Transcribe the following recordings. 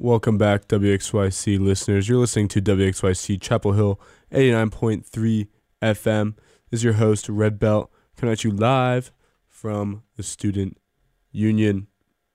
Welcome back, WXYC listeners. You're listening to WXYC Chapel Hill 89.3 FM. This is your host, Red Belt, coming at you live from the Student Union.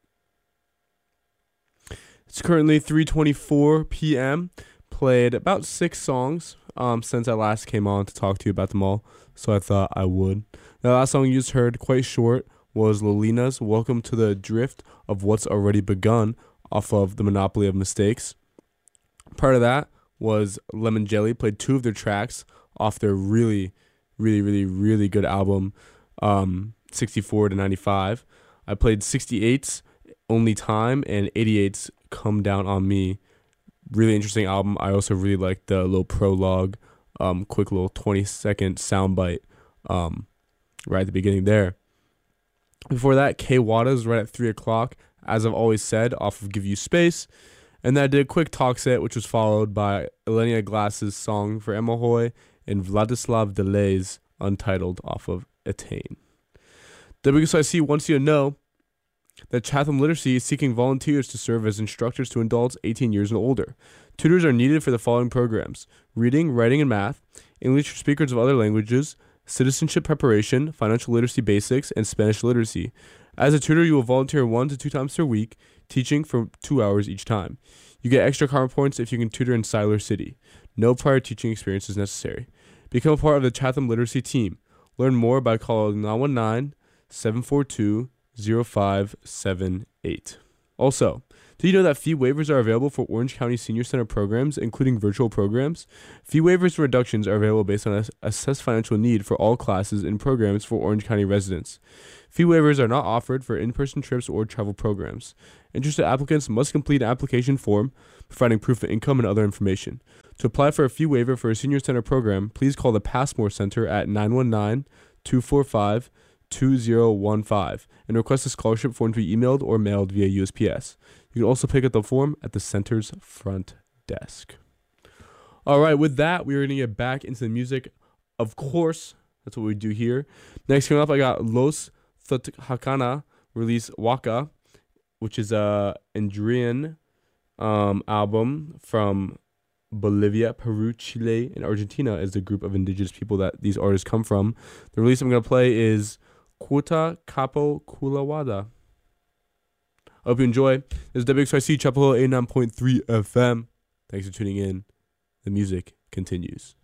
It's currently 3:24 p.m. Played about 6 songs since I last came on to talk to you about them all, so I thought I would. The last song you just heard, quite short, was Lolina's Welcome to the Drift of What's Already Begun, off of The Monopoly of Mistakes. Part of that was Lemon Jelly, played 2 of their tracks off their really good album, 64 to 95. I played 68's Only Time and 88's Come Down on Me. Really interesting album. I also really liked the little prologue, quick little 20-second soundbite right at the beginning there. Before that, K Wada's right at 3 o'clock. As I've always said, off of Give You Space. And then I did a quick talk set, which was followed by Elenia Glass's song for Emohoy and Vladislav Delay's Untitled off of Attain. WXIC wants you to know that Chatham Literacy is seeking volunteers to serve as instructors to adults 18 years and older. Tutors are needed for the following programs: reading, writing, and math, English for speakers of other languages, citizenship preparation, financial literacy basics, and Spanish literacy. As a tutor, you will volunteer 1 to 2 times per week, teaching for 2 hours each time. You get extra karma points if you can tutor in Siler City. No prior teaching experience is necessary. Become a part of the Chatham Literacy team. Learn more by calling 919-742-0578. Also, did you know that fee waivers are available for Orange County Senior Center programs, including virtual programs? Fee waivers and reductions are available based on assessed financial need for all classes and programs for Orange County residents. Fee waivers are not offered for in-person trips or travel programs. Interested applicants must complete an application form, providing proof of income and other information. To apply for a fee waiver for a Senior Center program, please call the Passmore Center at 919-245-2015 and request a scholarship form to be emailed or mailed via USPS. You can also pick up the form at the center's front desk. All right, with that, we're going to get back into the music. Of course, that's what we do here. Next coming up, I got Los Hakana release Waka, which is a Andrian album from Bolivia, Peru, Chile, and Argentina is the group of indigenous people that these artists come from. The release I'm going to play is Kuta Capo Kulawada. I hope you enjoy. This is WXYC Chapel Hill 89.3 FM. Thanks for tuning in. The music continues.